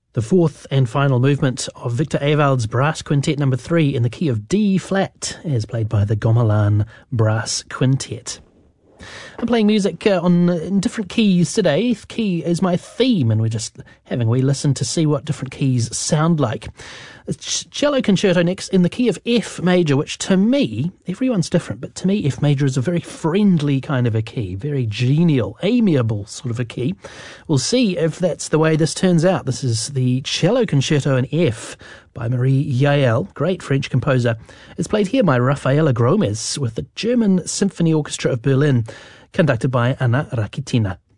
The fourth and final movement of Victor Ewald's Brass Quintet No. 3 in the key of D flat is played by the Gamelan Brass Quintet. I'm playing music in different keys today. Key is my theme, and we're just having a wee listen to see what different keys sound like. A cello concerto next in the key of F major, which to me, everyone's different, but to me F major is a very friendly kind of a key, very genial, amiable sort of a key. We'll see if that's the way this turns out. This is the cello concerto in F by Marie Yael, great French composer. It's played here by Rafaela Gromes with the German Symphony Orchestra of Berlin, conducted by Anna Rakitina.